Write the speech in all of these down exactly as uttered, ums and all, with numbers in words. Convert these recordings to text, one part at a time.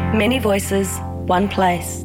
Many voices, one place.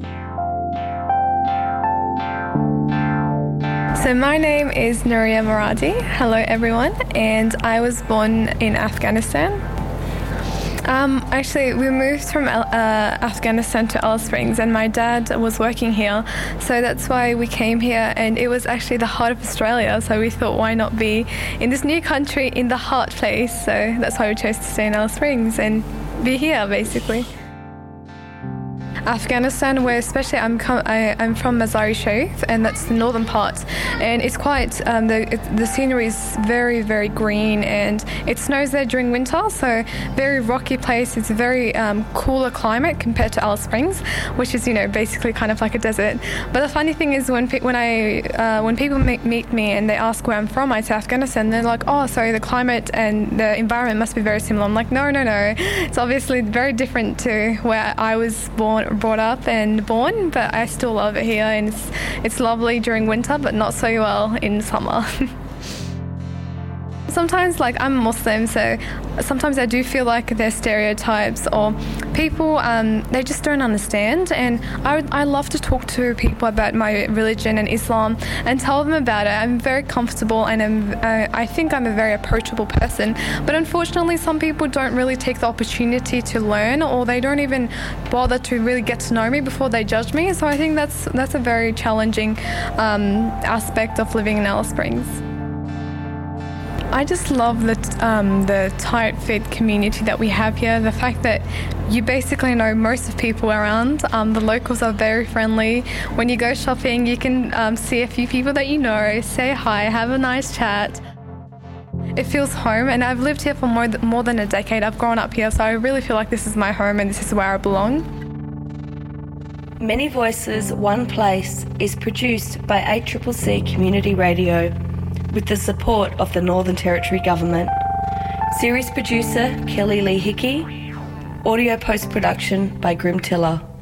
So my name is Nuria Maradi. Hello everyone, and I was born in Afghanistan. Um, actually, we moved from uh, Afghanistan to Alice Springs, and my dad was working here, so that's why we came here. And it was actually the heart of Australia, so we thought, why not be in this new country in the heart place? So that's why we chose to stay in Alice Springs and be here, basically. Afghanistan, where especially I'm com- I, I'm from Mazar-i-Sharif, and that's the northern part, and it's quite um, the it, the scenery is very very green, and it snows there during winter, so very rocky place. It's a very um, cooler climate compared to Alice Springs, which is, you know, basically kind of like a desert. But the funny thing is, when pe- when I uh, when people meet, meet me and they ask where I'm from, I say Afghanistan. They're like, oh, so the climate and the environment must be very similar. I'm like, no, no, no. It's obviously very different to where I was born. brought up and born, but I still love it here, and it's, it's lovely during winter, but not so well in summer. Sometimes, like, I'm Muslim, so sometimes I do feel like there's stereotypes, or people, um, they just don't understand, and I, would, I love to talk to people about my religion and Islam and tell them about it. I'm very comfortable, and I'm, uh, I think I'm a very approachable person, but unfortunately some people don't really take the opportunity to learn, or they don't even bother to really get to know me before they judge me. So I think that's, that's a very challenging um, aspect of living in Alice Springs. I just love the, um, the tight-fit community that we have here. The fact that you basically know most of people around. Um, the locals are very friendly. When you go shopping, you can um, see a few people that you know, say hi, have a nice chat. It feels home, and I've lived here for more, th- more than a decade. I've grown up here, so I really feel like this is my home and this is where I belong. Many Voices, One Place is produced by A C C C Community Radio, with the support of the Northern Territory Government. Series producer Kelly Lee Hickey. Audio post-production by Grim Tiller.